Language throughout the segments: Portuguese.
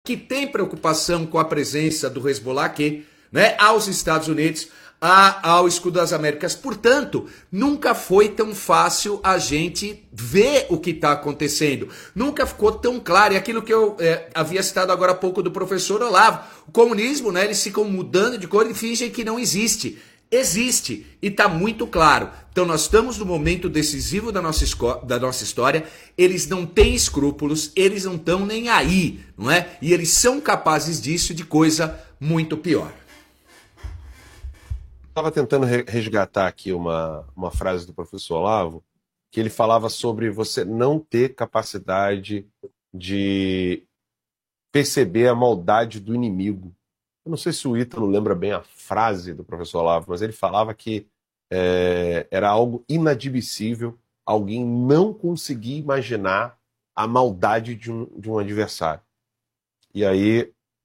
que tem preocupação com a presença do Hezbollah aqui, né, aos Estados Unidos, ao Escudo das Américas. Portanto, nunca foi tão fácil a gente ver o que está acontecendo. Nunca ficou tão claro. E aquilo que eu havia citado agora há pouco do professor Olavo. O comunismo, né, eles ficam mudando de cor e fingem que não existe. Existe. E está muito claro. Então nós estamos no momento decisivo da nossa história. Eles não têm escrúpulos, eles não estão nem aí, não é? E eles são capazes disso, de coisa muito pior. Estava tentando resgatar aqui uma frase do professor Olavo, que ele falava sobre você não ter capacidade de perceber a maldade do inimigo. Eu não sei se o Ítalo lembra bem a frase do professor Olavo, mas ele falava que era algo inadmissível alguém não conseguir imaginar a maldade de um adversário. E aí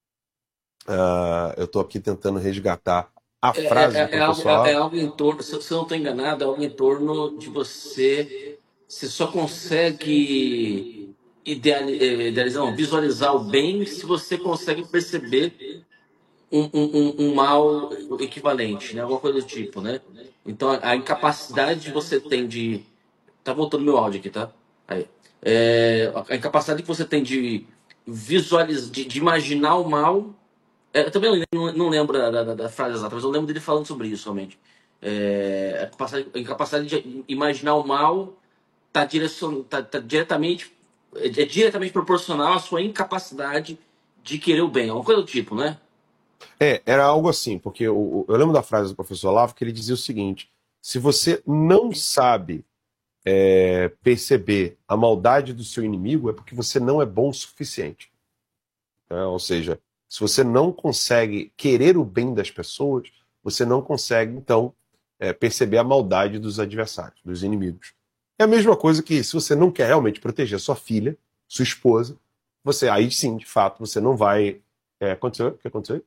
eu estou aqui tentando resgatar a frase do professor Olavo. É algo em torno, se eu não estou enganado, é algo em torno de você só consegue visualizar o bem se você consegue perceber um mal equivalente, né? Alguma coisa do tipo, né? Então a incapacidade que você tem de... Tá voltando meu áudio aqui, tá? Aí. A incapacidade que você tem de visualizar, de imaginar o mal... Eu também não lembro da frase exata, mas eu lembro dele falando sobre isso somente. A incapacidade de imaginar o mal tá diretamente proporcional à sua incapacidade de querer o bem. Alguma coisa do tipo, né? Era algo assim, porque eu lembro da frase do professor Olavo que ele dizia o seguinte: se você não sabe perceber a maldade do seu inimigo, é porque você não é bom o suficiente. Ou seja, se você não consegue querer o bem das pessoas, você não consegue, então, perceber a maldade dos adversários, dos inimigos. É a mesma coisa que se você não quer realmente proteger sua filha, sua esposa, aí sim, de fato, você não vai... aconteceu? O que aconteceu?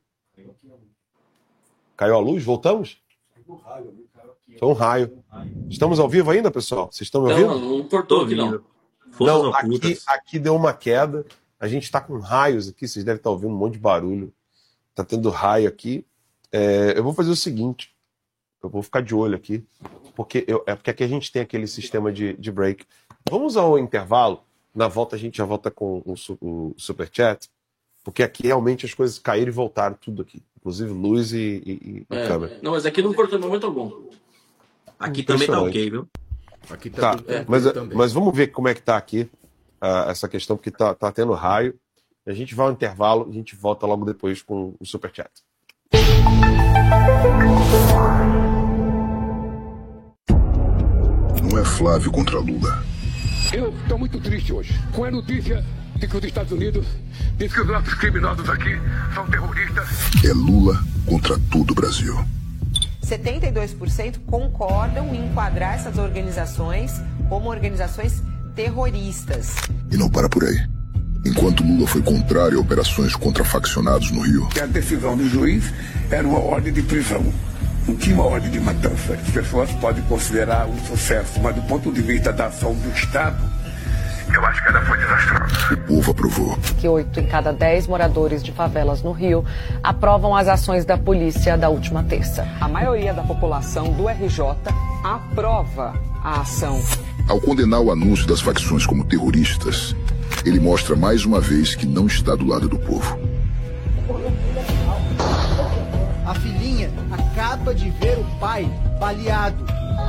Caiu a luz? Voltamos? Foi um raio. Estamos ao vivo ainda, pessoal? Vocês estão me ouvindo? Não cortou aqui, não. Não, aqui deu uma queda. A gente está com raios aqui, vocês devem estar ouvindo um monte de barulho. Está tendo raio aqui. Eu vou fazer o seguinte, eu vou ficar de olho aqui, porque aqui a gente tem aquele sistema de break. Vamos ao intervalo, na volta a gente já volta com o Superchat, porque aqui realmente as coisas caíram e voltaram tudo aqui, inclusive luz e câmera. Não, mas aqui não cortou em momento algum. Aqui também tá ok, viu? Aqui tá mas vamos ver como é que tá aqui essa questão, porque tá tendo raio. A gente vai ao intervalo, a gente volta logo depois com o Superchat. Não é Flávio contra Lula. Eu estou muito triste hoje com a notícia de que os Estados Unidos diz que os nossos criminosos aqui são terroristas. É Lula contra todo o Brasil. 72% concordam em enquadrar essas organizações como organizações terroristas. E não para por aí. Enquanto Lula foi contrário a operações contra faccionados no Rio. A decisão do juiz era uma ordem de prisão. Não tinha uma ordem de matança. As pessoas podem considerar um sucesso, mas do ponto de vista da ação do Estado, eu acho que ela foi desastrosa. O povo aprovou. Que 8 em cada 10 moradores de favelas no Rio aprovam as ações da polícia da última terça. A maioria da população do RJ aprova a ação. Ao condenar o anúncio das facções como terroristas, ele mostra mais uma vez que não está do lado do povo. A filhinha acaba de ver o pai baleado.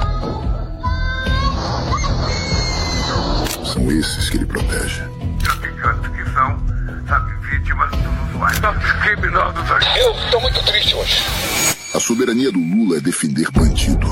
São esses que ele protege. Eu te garanto que são, vítimas dos usuários. Nossos criminosos aqui. Eu estou muito triste hoje. A soberania do Lula é defender bandido.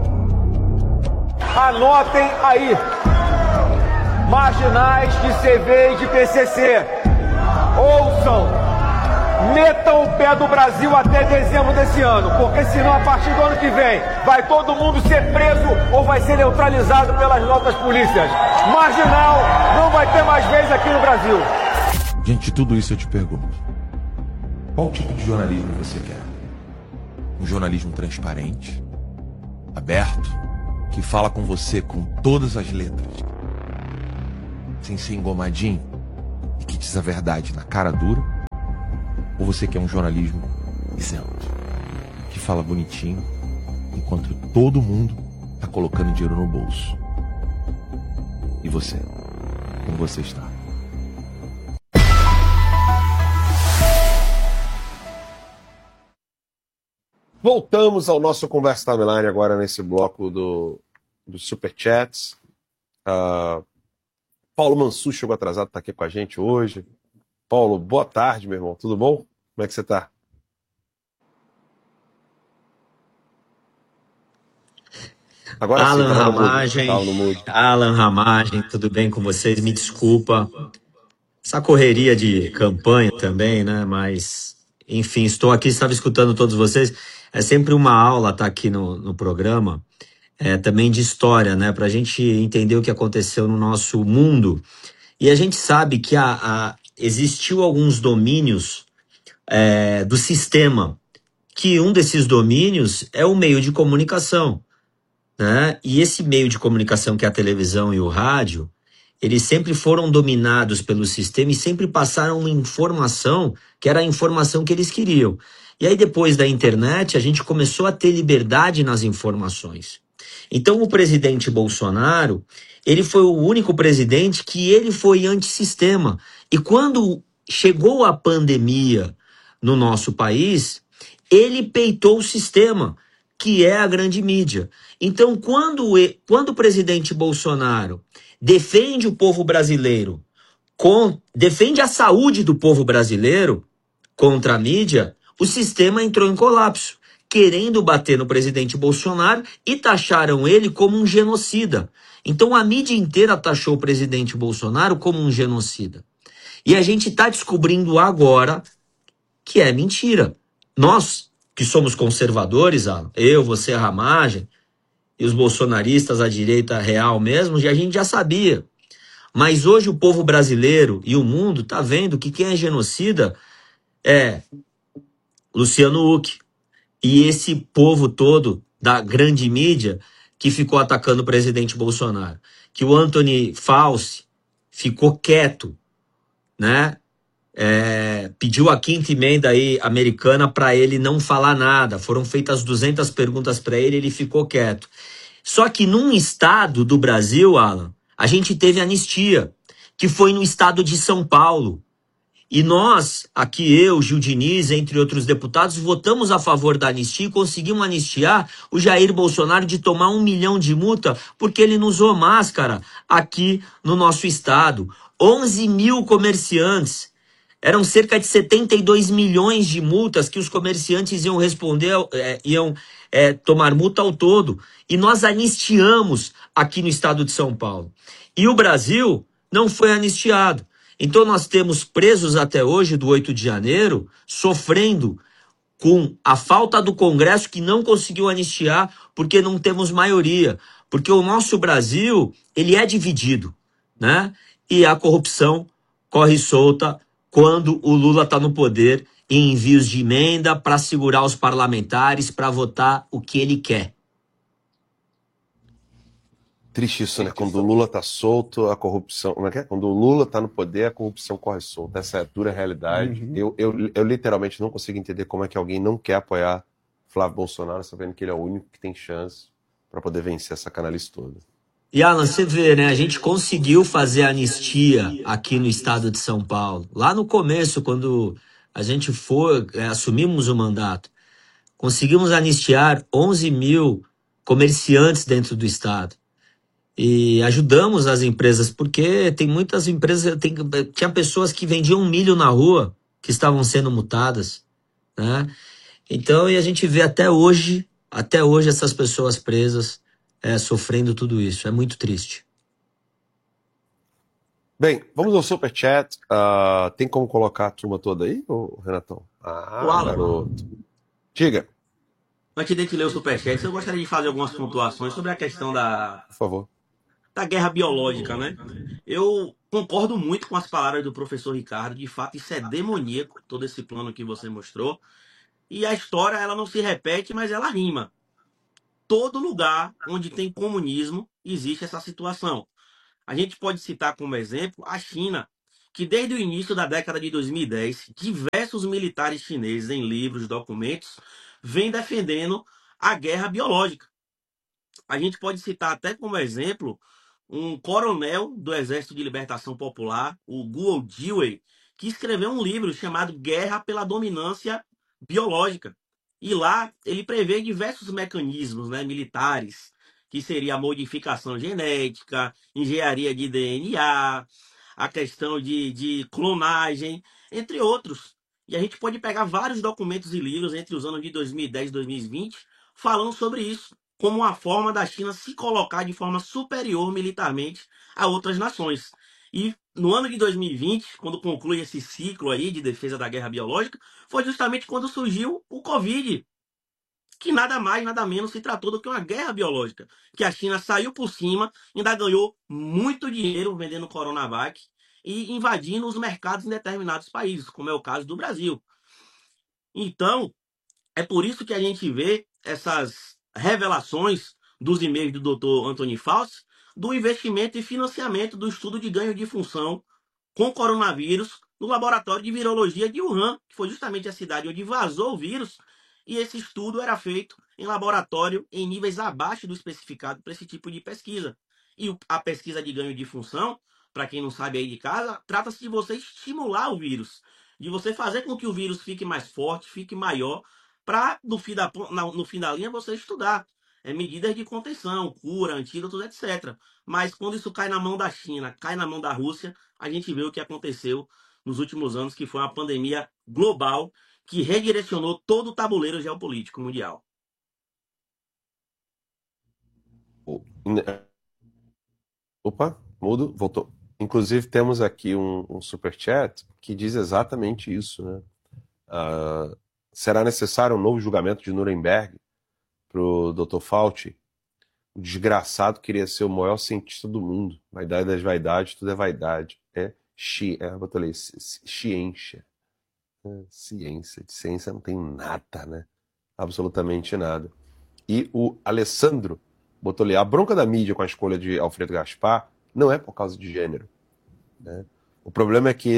Anotem aí. Marginais de CV e de PCC. Ouçam. Metam o pé do Brasil até dezembro desse ano, porque senão a partir do ano que vem vai todo mundo ser preso ou vai ser neutralizado pelas nossas polícias. Marginal não vai ter mais vez aqui no Brasil. Diante de tudo isso eu te pergunto, qual tipo de jornalismo você quer? Um jornalismo transparente, aberto, que fala com você com todas as letras, sem ser engomadinho e que diz a verdade na cara dura? Ou você quer um jornalismo isento, que fala bonitinho, enquanto todo mundo está colocando dinheiro no bolso? E você? Como você está? Voltamos ao nosso Conversa Timeline agora nesse bloco do Superchats. Paulo Mansur chegou atrasado, está aqui com a gente hoje. Paulo, boa tarde, meu irmão. Tudo bom? Como é que você está? Agora Alan Ramagem, Alan Ramagem, tudo bem com vocês? Me desculpa. Essa correria de campanha também, né? Mas, enfim, estou aqui, estava escutando todos vocês. É sempre uma aula estar aqui no programa, também de história, né? Para a gente entender o que aconteceu no nosso mundo. E a gente sabe que existiu alguns domínios do sistema, que um desses domínios é o meio de comunicação, né? E esse meio de comunicação, que é a televisão e o rádio, eles sempre foram dominados pelo sistema e sempre passaram uma informação que era a informação que eles queriam. E aí, depois da internet, a gente começou a ter liberdade nas informações. Então, o presidente Bolsonaro, ele foi o único presidente que ele foi antissistema. E quando chegou a pandemia no nosso país, ele peitou o sistema, que é a grande mídia. Então, quando o presidente Bolsonaro defende o povo brasileiro, defende a saúde do povo brasileiro contra a mídia, o sistema entrou em colapso, querendo bater no presidente Bolsonaro e taxaram ele como um genocida. Então a mídia inteira taxou o presidente Bolsonaro como um genocida. E a gente está descobrindo agora que é mentira. Nós, que somos conservadores, Alan, eu, você, a Ramagem, e os bolsonaristas, a direita real mesmo, a gente já sabia. Mas hoje o povo brasileiro e o mundo está vendo que quem é genocida é Luciano Huck e esse povo todo da grande mídia que ficou atacando o presidente Bolsonaro. Que o Anthony Fauci ficou quieto, né? Pediu a quinta emenda aí americana para ele não falar nada. Foram feitas 200 perguntas para ele, ele ficou quieto. Só que num estado do Brasil, Alan, a gente teve anistia, que foi no estado de São Paulo. E nós, aqui eu, Gil Diniz, entre outros deputados, votamos a favor da anistia e conseguimos anistiar o Jair Bolsonaro de tomar 1 milhão de multa porque ele não usou máscara aqui no nosso estado. 11 mil comerciantes. Eram cerca de 72 milhões de multas que os comerciantes iam responder, iam tomar multa ao todo. E nós anistiamos aqui no estado de São Paulo. E o Brasil não foi anistiado. Então nós temos presos até hoje, do 8 de janeiro, sofrendo com a falta do Congresso, que não conseguiu anistiar porque não temos maioria. Porque o nosso Brasil, ele é dividido, né? E a corrupção corre solta quando o Lula está no poder, em envios de emenda para segurar os parlamentares para votar o que ele quer. Triste isso, né? Quando o Lula tá solto, a corrupção... Como é que é? Quando o Lula tá no poder, a corrupção corre solta. Essa é a dura realidade. Uhum. Eu literalmente não consigo entender como é que alguém não quer apoiar Flávio Bolsonaro, sabendo que ele é o único que tem chance para poder vencer essa canalice toda. E Alan, você vê, né? A gente conseguiu fazer anistia aqui no estado de São Paulo. Lá no começo, quando a gente assumimos o mandato, conseguimos anistiar 11 mil comerciantes dentro do estado. E ajudamos as empresas, porque tem muitas empresas, tinha pessoas que vendiam milho na rua, que estavam sendo multadas, né? Então, e a gente vê até hoje essas pessoas presas, sofrendo tudo isso. É muito triste. Bem, vamos ao Superchat. Tem como colocar a turma toda aí, Renatão? Garoto. Diga. Antes de ler o Superchat, eu gostaria de fazer algumas pontuações sobre a questão Por favor. da guerra biológica, né? Eu concordo muito com as palavras do professor Ricardo. De fato, isso é demoníaco, todo esse plano que você mostrou. E a história, ela não se repete, mas ela rima. Todo lugar onde tem comunismo, existe essa situação. A gente pode citar como exemplo a China. que desde o início da década de 2010, diversos militares chineses em livros, documentos, vêm defendendo a guerra biológica. A gente pode citar até como exemplo um coronel do Exército de Libertação Popular, o Guo Jiwei, que escreveu um livro chamado Guerra pela Dominância Biológica. E lá ele prevê diversos mecanismos, né, militares, que seria a modificação genética, engenharia de DNA, a questão de clonagem, entre outros. E a gente pode pegar vários documentos e livros entre os anos de 2010 e 2020 falando sobre isso, como uma forma da China se colocar de forma superior militarmente a outras nações. E no ano de 2020, quando conclui esse ciclo aí de defesa da guerra biológica, foi justamente quando surgiu o Covid, que nada mais, nada menos se tratou do que uma guerra biológica, que a China saiu por cima, ainda ganhou muito dinheiro vendendo Coronavac e invadindo os mercados em determinados países, como é o caso do Brasil. Então, é por isso que a gente vê essas revelações dos e-mails do Dr. Anthony Fauci do investimento e financiamento do estudo de ganho de função com coronavírus no laboratório de virologia de Wuhan, que foi justamente a cidade onde vazou o vírus, e esse estudo era feito em laboratório em níveis abaixo do especificado para esse tipo de pesquisa. E a pesquisa de ganho de função, para quem não sabe aí de casa, trata-se de você estimular o vírus, de você fazer com que o vírus fique mais forte, fique maior, para no fim da linha você estudar medidas de contenção, cura, antídotos, etc. Mas quando isso cai na mão da China, cai na mão da Rússia, a gente vê o que aconteceu nos últimos anos, que foi uma pandemia global que redirecionou todo o tabuleiro geopolítico mundial. Opa, mudo, voltou. Inclusive temos aqui um superchat que diz exatamente isso, né? Será necessário um novo julgamento de Nuremberg para o Dr. Fauci? O desgraçado queria ser o maior cientista do mundo. Vaidade das vaidades, tudo é vaidade. Ciência. Ciência. De ciência não tem nada, né? Absolutamente nada. E o Alessandro botou ali, a bronca da mídia com a escolha de Alfredo Gaspar não é por causa de gênero, né? O problema é que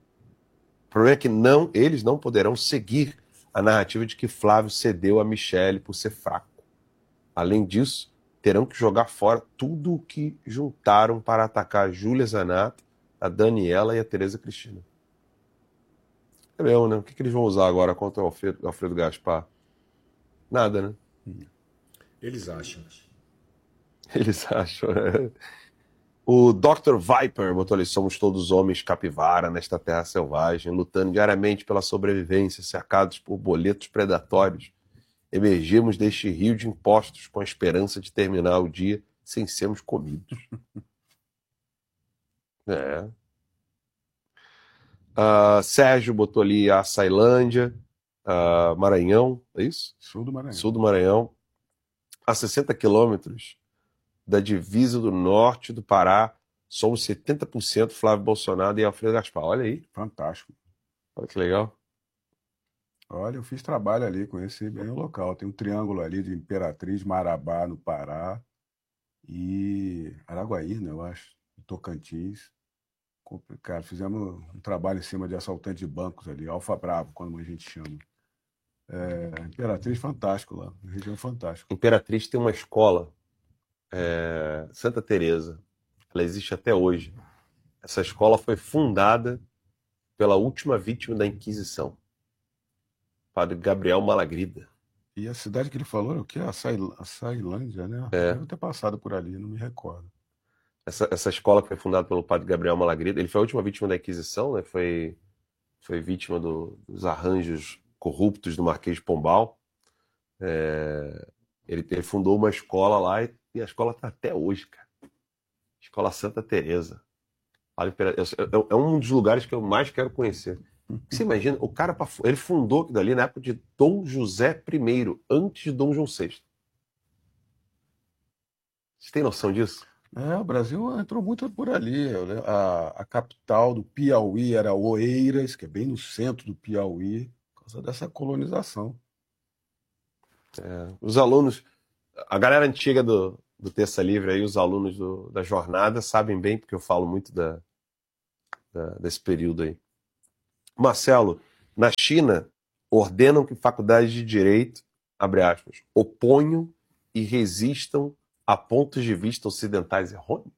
eles não poderão seguir a narrativa de que Flávio cedeu a Michele por ser fraco. Além disso, terão que jogar fora tudo o que juntaram para atacar a Júlia Zanato, a Daniela e a Tereza Cristina. É mesmo, né? O que eles vão usar agora contra o Alfredo Gaspar? Nada, né? Eles acham. Eles acham, né? O Dr. Viper botou ali, somos todos homens capivara nesta terra selvagem, lutando diariamente pela sobrevivência, cercados por boletos predatórios. Emergimos deste rio de impostos com a esperança de terminar o dia sem sermos comidos. Sérgio botou ali a Açailândia, Maranhão, é isso? Sul do Maranhão. Sul do Maranhão. A 60 quilômetros da divisa do norte do Pará, somos 70% Flávio Bolsonaro e Alfredo Gaspar. Olha aí. Fantástico. Olha que legal. Olha, eu fiz trabalho ali, conheci bem o local. Tem um triângulo ali de Imperatriz, Marabá, no Pará, e Araguaí, né, eu acho, Tocantins. Cara, fizemos um trabalho em cima de assaltante de bancos ali, Alfa Bravo, como a gente chama. Imperatriz, fantástico lá, região fantástica. Imperatriz tem uma escola, Santa Teresa, ela existe até hoje. Essa escola foi fundada pela última vítima da Inquisição, Padre Gabriel Malagrida. E a cidade que ele falou era o quê? Açailândia, né? Deve ter passado por ali, não me recordo. Essa escola que foi fundada pelo Padre Gabriel Malagrida, ele foi a última vítima da Inquisição, né? Foi vítima dos arranjos corruptos do Marquês de Pombal. Ele fundou uma escola lá e a escola está até hoje, cara. Escola Santa Teresa. É um dos lugares que eu mais quero conhecer. Você imagina, o cara, ele fundou aquilo ali na época de Dom José I, antes de Dom João VI. Você tem noção disso? O Brasil entrou muito por ali. A capital do Piauí era Oeiras, que é bem no centro do Piauí, por causa dessa colonização. Os alunos, a galera antiga do Terça Livre, aí, os alunos da jornada, sabem bem, porque eu falo muito da desse período aí. Marcelo, na China, ordenam que faculdades de direito, abre aspas, oponham e resistam a pontos de vista ocidentais errôneos?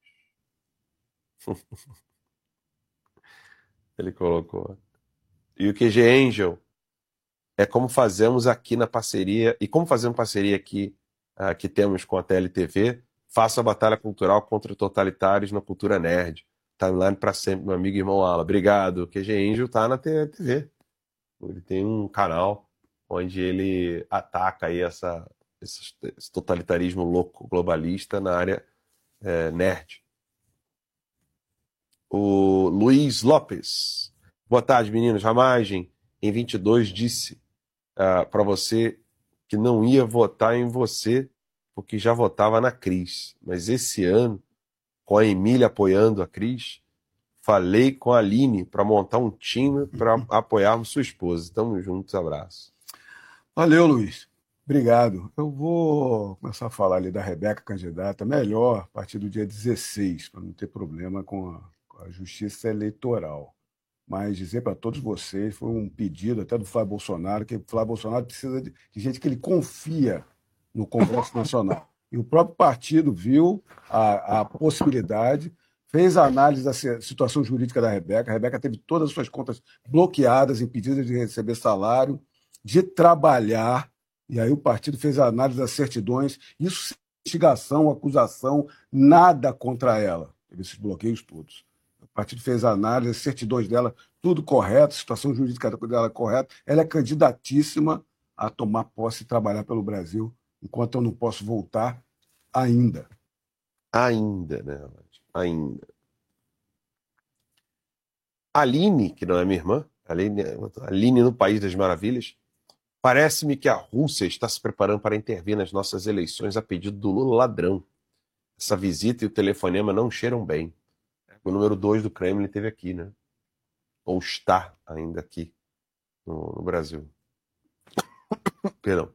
Ele colocou. E o QG Angel é como fazemos aqui na parceria, e como fazemos parceria aqui que temos com a TLTV, faça a batalha cultural contra totalitários na cultura nerd. Timeline para sempre, meu amigo e irmão Ala. Obrigado. O QG Angel tá na TLTV. Ele tem um canal onde ele ataca aí esse totalitarismo louco globalista na área nerd. O Luiz Lopes. Boa tarde, meninos. Ramagem, em 22, disse para você que não ia votar em você porque já votava na Cris. Mas esse ano, com a Emília apoiando a Cris, falei com a Aline para montar um time para apoiarmos sua esposa. Tamo juntos, abraço. Valeu, Luiz. Obrigado. Eu vou começar a falar ali da Rebeca candidata, melhor a partir do dia 16, para não ter problema com a justiça eleitoral. Mas dizer para todos vocês, foi um pedido até do Flávio Bolsonaro, que o Flávio Bolsonaro precisa de gente que ele confia no Congresso Nacional. E o próprio partido viu a possibilidade, fez a análise da situação jurídica da Rebeca. A Rebeca teve todas as suas contas bloqueadas, impedidas de receber salário, de trabalhar, e aí o partido fez a análise das certidões, isso sem investigação, acusação, nada contra ela. Teve esses bloqueios todos. O partido fez a análise, as certidões dela, tudo correto, a situação jurídica dela correta. Ela é candidatíssima a tomar posse e trabalhar pelo Brasil, enquanto eu não posso voltar ainda. Ainda, né? Ainda. Aline, que não é minha irmã, Aline no País das Maravilhas, parece-me que a Rússia está se preparando para intervir nas nossas eleições a pedido do Lula ladrão. Essa visita e o telefonema não cheiram bem. O número 2 do Kremlin esteve aqui, né? Ou está ainda aqui no Brasil. Perdão.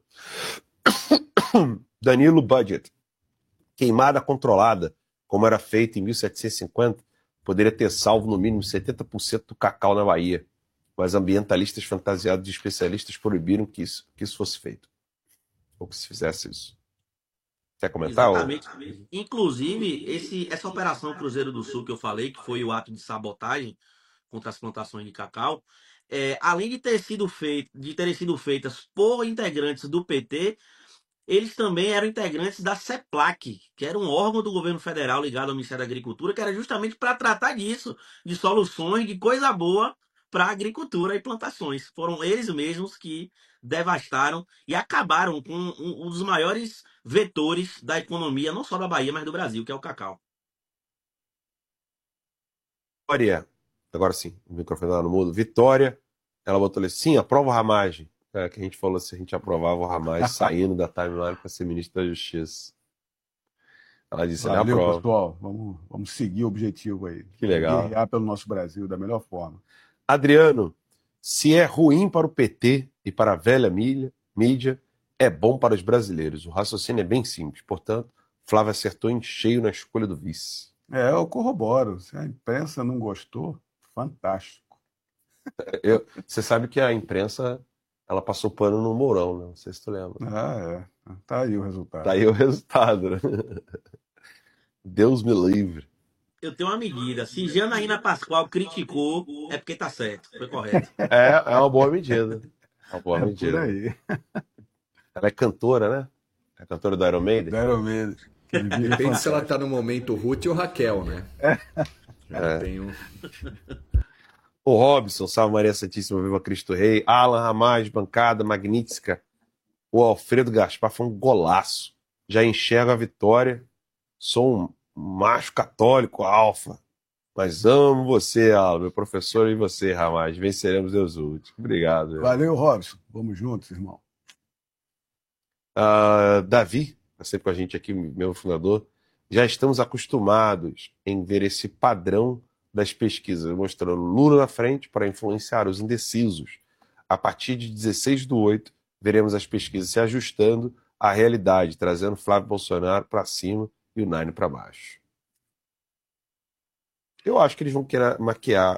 Danilo Budget. Queimada controlada, como era feito em 1750, poderia ter salvo no mínimo 70% do cacau na Bahia. Mas ambientalistas fantasiados de especialistas proibiram que isso fosse feito. Ou que se fizesse isso. Quer comentar? Exatamente. Ou... Inclusive, essa Operação Cruzeiro do Sul que eu falei, que foi o ato de sabotagem contra as plantações de cacau, além de terem sido feitas por integrantes do PT, eles também eram integrantes da CEPLAC, que era um órgão do governo federal ligado ao Ministério da Agricultura, que era justamente para tratar disso, de soluções, de coisa boa para a agricultura e plantações. Foram eles mesmos que devastaram e acabaram com um dos maiores vetores da economia, não só da Bahia, mas do Brasil, que é o cacau. Vitória, agora sim, o microfone lá no mudo. Vitória, ela botou ali, sim, aprova a Ramagem. Que a gente falou se a gente aprovava o Ramagem saindo da timeline para ser ministro da Justiça. Ela disse, ela aprova. Pessoal, vamos seguir o objetivo aí. Que legal. Guerrear pelo nosso Brasil da melhor forma. Adriano, se é ruim para o PT e para a velha mídia, é bom para os brasileiros. O raciocínio é bem simples. Portanto, Flávio acertou em cheio na escolha do vice. Eu corroboro. Se a imprensa não gostou, fantástico. Você sabe que a imprensa, ela passou pano no Mourão, né? Não sei se tu lembra. Tá aí o resultado. Tá aí o resultado, né? Deus me livre. Eu tenho uma medida. Se Janaína Pascoal criticou, é porque tá certo. Foi correto. É uma boa medida. Uma boa medida. Por aí. Ela é cantora, né? É cantora do Iron Maiden? Do Iron Maiden. Depende se ela tá no momento Ruth ou Raquel, né? O Robson, salve Maria Santíssima, viva Cristo Rei. Alan Ramage, bancada magnífica. O Alfredo Gaspar foi um golaço. Já enxergo a vitória. Sou um macho católico, alfa. Mas amo você, Alan, meu professor, e você, Ramage. Venceremos Deus último. Obrigado. Valeu, Robson. Vamos juntos, irmão. Davi, está sempre com a gente aqui, meu fundador. Já estamos acostumados em ver esse padrão das pesquisas, mostrando Lula na frente para influenciar os indecisos. A partir de 16/8, veremos as pesquisas se ajustando à realidade, trazendo Flávio Bolsonaro para cima e o Nine para baixo. Eu acho que eles vão querer maquiar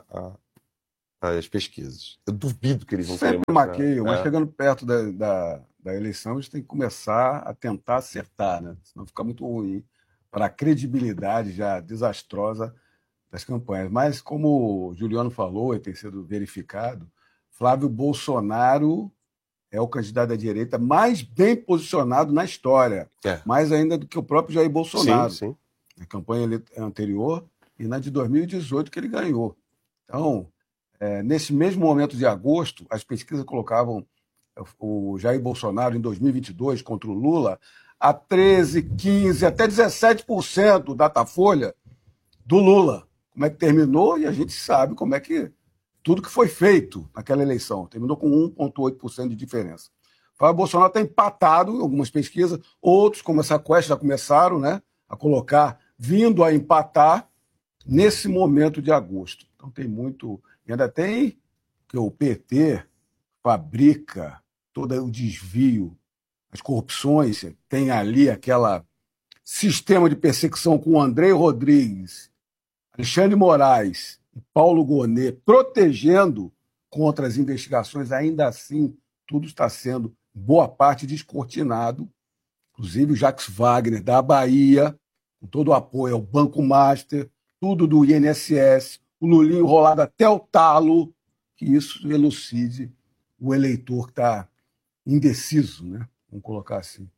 as pesquisas. Eu duvido que eles vão querer sempre maquiar. Mas chegando perto da eleição, eles têm que começar a tentar acertar, né? Senão fica muito ruim para a credibilidade já desastrosa das campanhas. Mas, como o Juliano falou e tem sido verificado, Flávio Bolsonaro é o candidato da direita mais bem posicionado na história, mais ainda do que o próprio Jair Bolsonaro. Sim. Na campanha anterior e na de 2018 que ele ganhou. Então, nesse mesmo momento de agosto, as pesquisas colocavam o Jair Bolsonaro em 2022 contra o Lula a 13, 15, até 17% Datafolha do Lula. Como é que terminou? E a gente sabe como é que tudo que foi feito naquela eleição. Terminou com 1,8% de diferença. O Flávio Bolsonaro está empatado em algumas pesquisas, outros, como essa Quest, já começaram, né, a colocar, vindo a empatar nesse momento de agosto. Então tem muito... E ainda tem que o PT fabrica todo o desvio, as corrupções, tem ali aquele sistema de perseguição com o André Rodrigues, Alexandre Moraes e Paulo Gonet protegendo contra as investigações. Ainda assim, tudo está sendo, boa parte, descortinado. Inclusive o Jacques Wagner, da Bahia, com todo o apoio ao Banco Master, tudo do INSS, o Lulinho enrolado até o talo, que isso elucide o eleitor que está indeciso, né? Vamos colocar assim.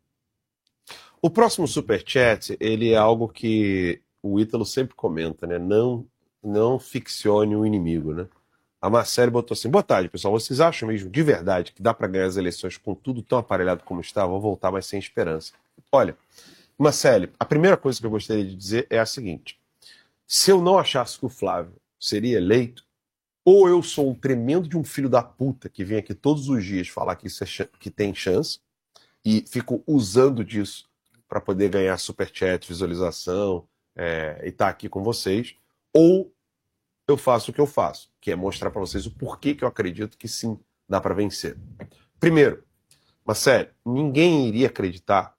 O próximo Superchat, ele é algo que o Ítalo sempre comenta, né? Não ficcione o inimigo, né? A Marcele botou assim: boa tarde, pessoal. Vocês acham mesmo, de verdade, que dá para ganhar as eleições com tudo tão aparelhado como está? Vou voltar, mas sem esperança. Olha, Marcele, a primeira coisa que eu gostaria de dizer é a seguinte: se eu não achasse que o Flávio seria eleito, ou eu sou um tremendo de um filho da puta que vem aqui todos os dias falar que, que tem chance e fico usando disso para poder ganhar superchat, visualização e estar aqui com vocês, ou eu faço o que eu faço, que é mostrar para vocês o porquê que eu acredito que sim, dá para vencer. Primeiro, Marcelo, ninguém iria acreditar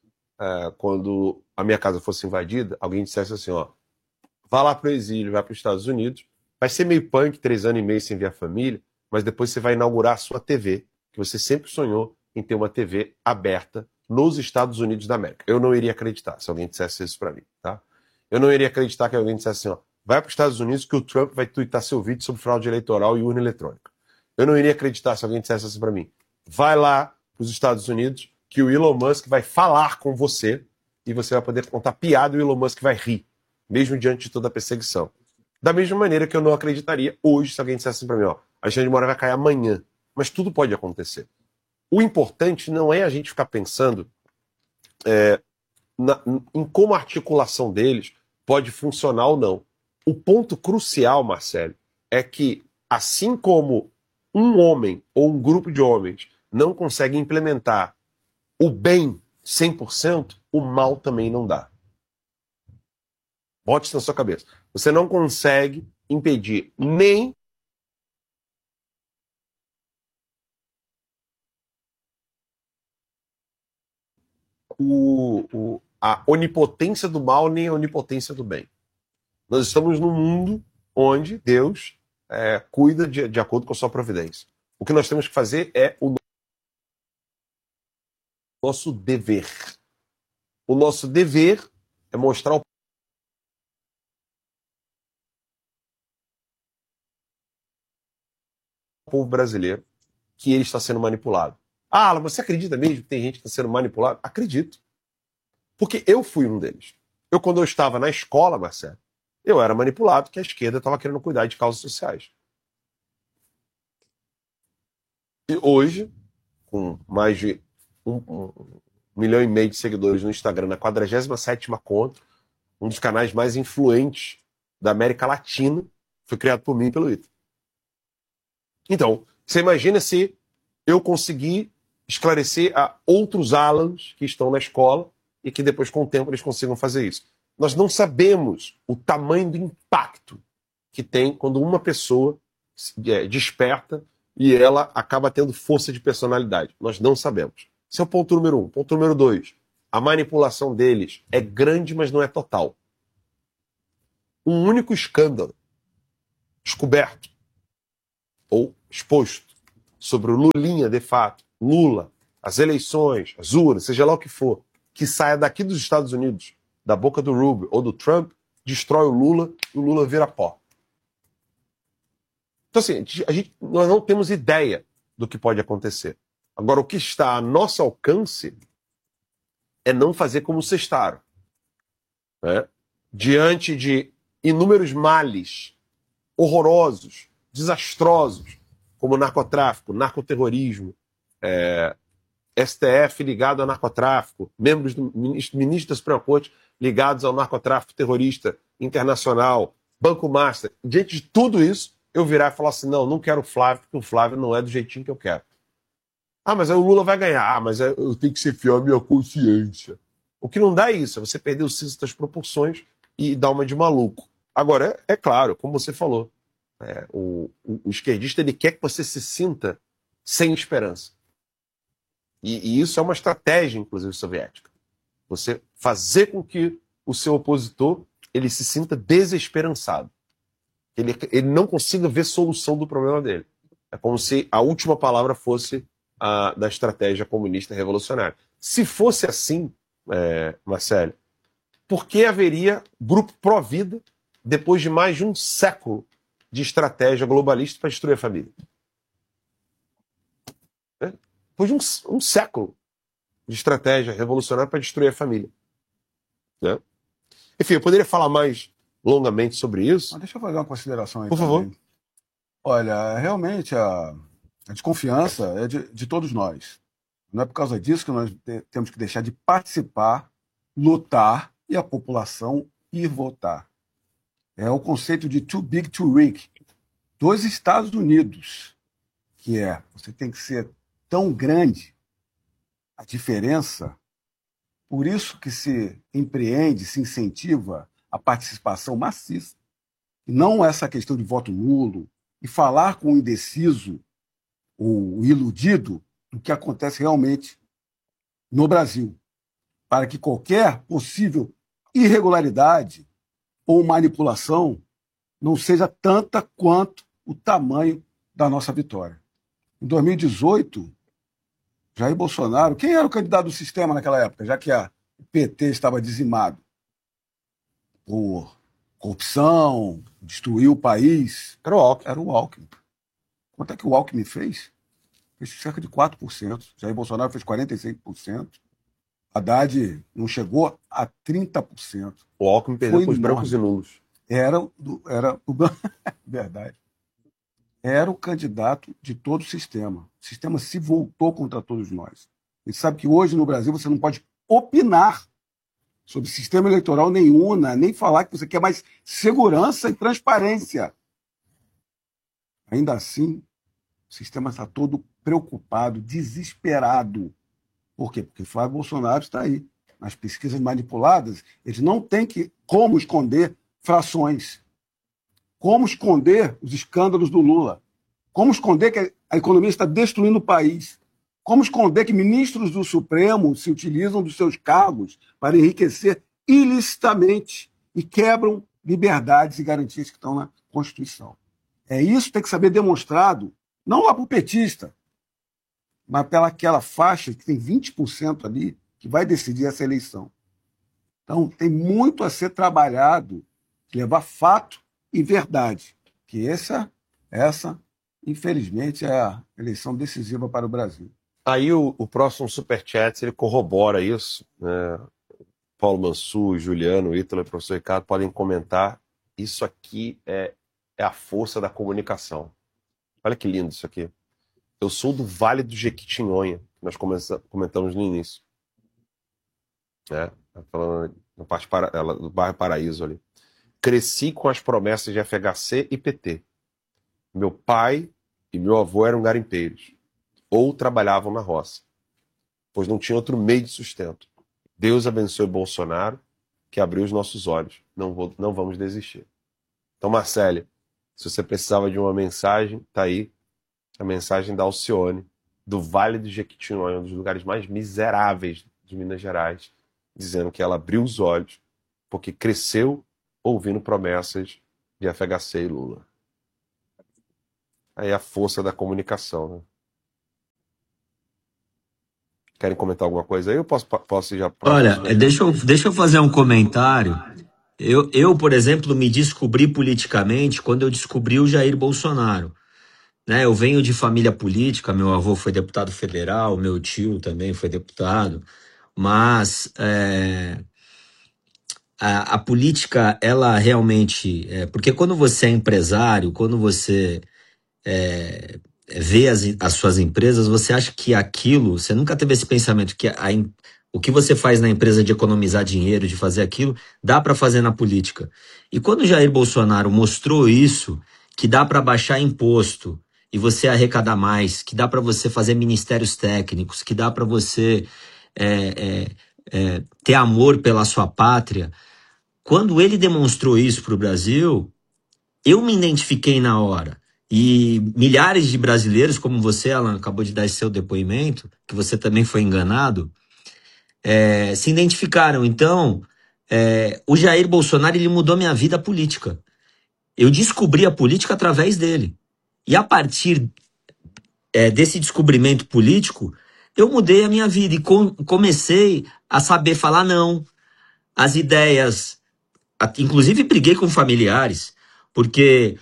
quando a minha casa fosse invadida, alguém dissesse assim, ó, vá lá pro exílio, vai para os Estados Unidos, vai ser meio punk, 3 anos e meio sem ver a família, mas depois você vai inaugurar a sua TV, que você sempre sonhou em ter uma TV aberta nos Estados Unidos da América. Eu não iria acreditar se alguém dissesse isso para mim, tá? Eu não iria acreditar que alguém dissesse assim, ó, vai para os Estados Unidos que o Trump vai tuitar seu vídeo sobre fraude eleitoral e urna eletrônica. Eu não iria acreditar se alguém dissesse assim para mim, vai lá para os Estados Unidos que o Elon Musk vai falar com você e você vai poder contar piada e o Elon Musk vai rir, mesmo diante de toda a perseguição. Da mesma maneira que eu não acreditaria hoje se alguém dissesse assim para mim, ó, Alexandre de Moraes vai cair amanhã. Mas tudo pode acontecer. O importante não é a gente ficar pensando em como a articulação deles pode funcionar ou não. O ponto crucial, Marcelo, é que assim como um homem ou um grupo de homens não consegue implementar o bem 100%, o mal também não dá. Bote isso na sua cabeça. Você não consegue impedir nem a onipotência do mal, nem a onipotência do bem. Nós estamos num mundo onde Deus cuida de acordo com a sua providência. O que nós temos que fazer é o nosso dever. O nosso dever é mostrar ao povo brasileiro que ele está sendo manipulado. Ah, você acredita mesmo que tem gente que está sendo manipulado? Acredito. Porque eu fui um deles. Quando eu estava na escola, Marcelo, eu era manipulado que a esquerda estava querendo cuidar de causas sociais. E hoje, com mais de 1,5 milhão de seguidores no Instagram, na 47ª conta, um dos canais mais influentes da América Latina, foi criado por mim e pelo Ítalo. Então, você imagina se eu conseguir esclarecer a outros Alans que estão na escola e que depois, com o tempo, eles consigam fazer isso. Nós não sabemos o tamanho do impacto que tem quando uma pessoa desperta e ela acaba tendo força de personalidade. Nós não sabemos. Esse é o ponto número 1. Ponto número 2. A manipulação deles é grande, mas não é total. um único escândalo descoberto ou exposto sobre o Lulinha, de fato, Lula, as eleições, as urnas, seja lá o que for, que saia daqui dos Estados Unidos, da boca do Rubio ou do Trump, destrói o Lula e o Lula vira pó. Então, assim, nós não temos ideia do que pode acontecer. Agora, o que está a nosso alcance é não fazer como o Sestaro, né? Diante de inúmeros males horrorosos, desastrosos, como narcotráfico, narcoterrorismo, STF ligado ao narcotráfico, membros do ministro da Suprema Corte ligados ao narcotráfico terrorista internacional, Banco Master. Diante de tudo isso, eu virar e falar assim, não quero o Flávio, porque o Flávio não é do jeitinho que eu quero. Ah, mas aí o Lula vai ganhar. Ah, mas eu tenho que ser fiel à minha consciência. O que não dá é isso, é você perder o senso das proporções e dar uma de maluco. Agora, é claro, como você falou, o esquerdista ele quer que você se sinta sem esperança. E isso é uma estratégia, inclusive, soviética. Você fazer com que o seu opositor ele se sinta desesperançado. Ele não consiga ver solução do problema dele. É como se a última palavra fosse a da estratégia comunista revolucionária. Se fosse assim, Marcelo, por que haveria grupo pró-vida depois de mais de um século de estratégia globalista para destruir a família? Depois de um século de estratégia revolucionária para destruir a família. Né? Enfim, eu poderia falar mais longamente sobre isso. Mas deixa eu fazer uma consideração aí. Por favor. Olha, realmente a desconfiança é de todos nós. Não é por causa disso que nós temos que deixar de participar, lutar e a população ir votar. É o conceito de too big to win dos Estados Unidos, que você tem que ser tão grande a diferença, por isso que se empreende, se incentiva a participação maciça, e não essa questão de voto nulo, e falar com o indeciso, o iludido, do que acontece realmente no Brasil, para que qualquer possível irregularidade ou manipulação não seja tanta quanto o tamanho da nossa vitória. Em 2018, Jair Bolsonaro, quem era o candidato do sistema naquela época, já que o PT estava dizimado por corrupção, destruiu o país? Era o Alckmin. Era o Alckmin. Quanto é que o Alckmin fez? Fez cerca de 4%. Jair Bolsonaro fez 45%. Haddad não chegou a 30%. O Alckmin perdeu com os brancos e nulos. Era verdade. Era o candidato de todo o sistema. O sistema se voltou contra todos nós. E sabe que hoje no Brasil você não pode opinar sobre sistema eleitoral nenhum, nem falar que você quer mais segurança e transparência. Ainda assim, o sistema está todo preocupado, desesperado. Por quê? Porque Flávio Bolsonaro está aí. Nas pesquisas manipuladas, eles não têm como esconder frações. Como esconder os escândalos do Lula? Como esconder que a economia está destruindo o país? Como esconder que ministros do Supremo se utilizam dos seus cargos para enriquecer ilicitamente e quebram liberdades e garantias que estão na Constituição? Isso que tem que saber demonstrado, não lá para o petista, mas pelaquela faixa que tem 20% ali que vai decidir essa eleição. Então, tem muito a ser trabalhado, levar fato e verdade, que essa, infelizmente, é a eleição decisiva para o Brasil. Aí o próximo Superchat, ele corrobora isso, né? Paulo Mansur, Juliano, Ítalo e o professor Ricardo podem comentar. Isso aqui é a força da comunicação. Olha que lindo isso aqui. Eu sou do Vale do Jequitinhonha, que nós comentamos no início. Falando na parte do bairro Paraíso ali. Cresci com as promessas de FHC e PT. Meu pai e meu avô eram garimpeiros, ou trabalhavam na roça, pois não tinha outro meio de sustento. Deus abençoe Bolsonaro, que abriu os nossos olhos. Não vamos desistir. Então, Marcelo, se você precisava de uma mensagem, tá aí a mensagem da Alcione, do Vale do Jequitinhonha, um dos lugares mais miseráveis de Minas Gerais, dizendo que ela abriu os olhos, porque cresceu ouvindo promessas de FHC e Lula. Aí a força da comunicação, né? Querem comentar alguma coisa aí? Eu posso ir já para Olha, deixa eu fazer um comentário. Eu, por exemplo, me descobri politicamente quando eu descobri o Jair Bolsonaro. Né? Eu venho de família política, meu avô foi deputado federal, meu tio também foi deputado, mas a política, ela realmente. Porque quando você é empresário, quando você vê as suas empresas, você acha que aquilo. Você nunca teve esse pensamento que o que você faz na empresa de economizar dinheiro, de fazer aquilo, dá para fazer na política. E quando o Jair Bolsonaro mostrou isso, que dá para baixar imposto e você arrecadar mais, que dá para você fazer ministérios técnicos, que dá para você ter amor pela sua pátria. Quando ele demonstrou isso para o Brasil, eu me identifiquei na hora. E milhares de brasileiros, como você, Alan, acabou de dar esse seu depoimento, que você também foi enganado, se identificaram. Então, o Jair Bolsonaro, ele mudou minha vida política. Eu descobri a política através dele. E a partir desse descobrimento político, eu mudei a minha vida e comecei a saber falar não. As ideias, inclusive briguei com familiares, porque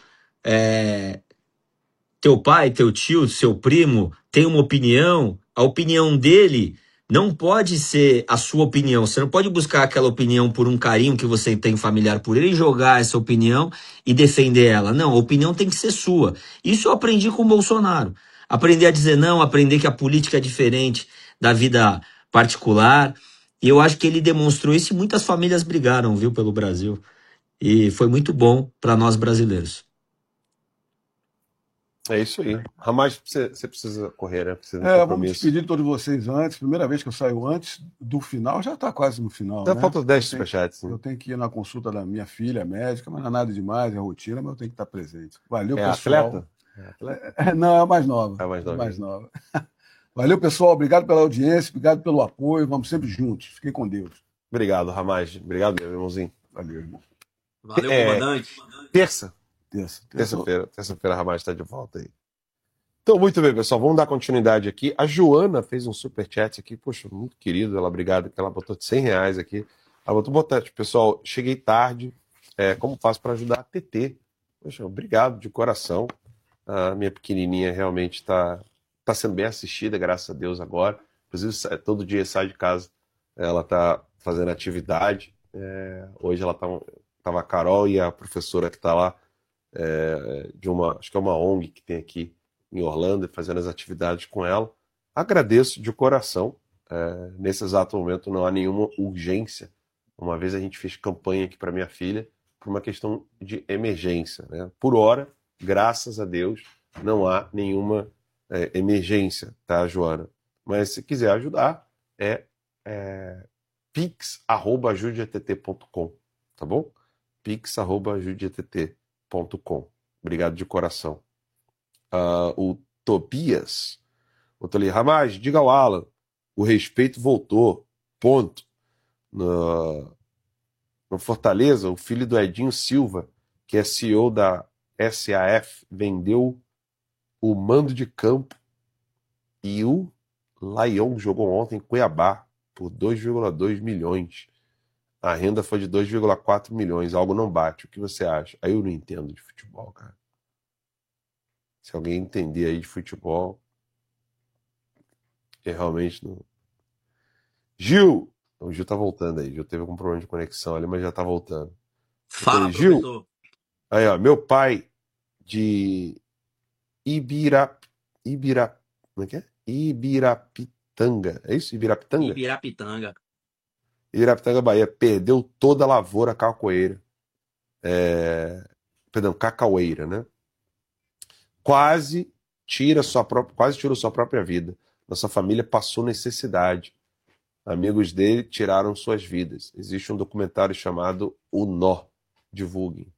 teu pai, teu tio, seu primo tem uma opinião, a opinião dele não pode ser a sua opinião. Você não pode buscar aquela opinião por um carinho que você tem familiar por ele e jogar essa opinião e defender ela. Não, a opinião tem que ser sua. Isso eu aprendi com o Bolsonaro. Aprender a dizer não, aprender que a política é diferente da vida particular. E eu acho que ele demonstrou isso e muitas famílias brigaram, viu, pelo Brasil. E foi muito bom para nós brasileiros. É isso aí. Ramais, você precisa correr, né? Precisa de um compromisso. Vamos despedir de todos vocês antes. Primeira vez que eu saio antes do final, já está quase no final. Já né? faltam 10 superchats. Eu tenho que ir na consulta da minha filha médica, mas não é nada demais, é rotina, mas eu tenho que estar presente. Valeu, pessoal. Atleta? Não, é a mais nova. É a mais nova. Valeu, pessoal. Obrigado pela audiência, obrigado pelo apoio. Vamos sempre juntos. Fiquem com Deus. Obrigado, Ramais. Obrigado, meu irmãozinho. Valeu, irmão. Valeu, comandante. Terça-feira, a Ramais está de volta aí. Então, muito bem, pessoal. Vamos dar continuidade aqui. A Joana fez um superchat aqui. Poxa, muito querido. Obrigado que ela botou de R$100 aqui. Ela botou, pessoal, cheguei tarde. Como faço para ajudar a TT? Poxa, obrigado de coração. A minha pequenininha realmente está sendo bem assistida, graças a Deus, agora. Inclusive, todo dia sai de casa. Ela está fazendo atividade. Hoje ela estava a Carol e a professora que está lá, acho que é uma ONG que tem aqui em Orlando, fazendo as atividades com ela. Agradeço de coração. Nesse exato momento não há nenhuma urgência. Uma vez a gente fez campanha aqui para minha filha por uma questão de emergência, né? Por hora, graças a Deus, não há nenhuma emergência, tá, Joana? Mas se quiser ajudar, pix@ajudeatt.com, tá bom? pix@ajudeatt.com. Obrigado de coração. O Tobias botou ali: Ramais, diga ao Alan, o respeito voltou, ponto. No Fortaleza, o filho do Edinho Silva, que é CEO da SAF, vendeu o mando de campo e o Lyon jogou ontem em Cuiabá por 2,2 milhões. A renda foi de 2,4 milhões, algo não bate. O que você acha? Aí eu não entendo de futebol, cara. Se alguém entender aí de futebol, eu realmente não. Gil! O Gil tá voltando aí. Gil teve algum problema de conexão ali, mas já tá voltando. Fala, Gil. professor. Aí, ó, meu pai de como é que é? Ibirapitanga. É isso? Ibirapitanga? Ibirapitanga, Bahia. Perdeu toda a lavoura cacaueira. Cacaueira, né? Quase tirou sua própria vida. Nossa família passou necessidade. Amigos dele tiraram suas vidas. Existe um documentário chamado O Nó. Divulguem.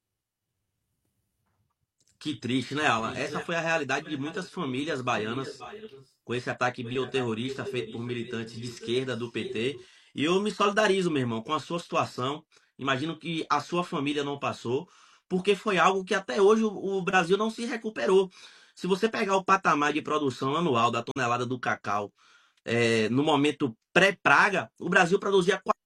Que triste, né, Alan? Essa foi a realidade de muitas famílias baianas com esse ataque bioterrorista feito por militantes de esquerda do PT. E eu me solidarizo, meu irmão, com a sua situação. imagino que a sua família não passou, porque foi algo que até hoje o Brasil não se recuperou. Se você pegar o patamar de produção anual da tonelada do cacau no momento pré-praga, o Brasil produzia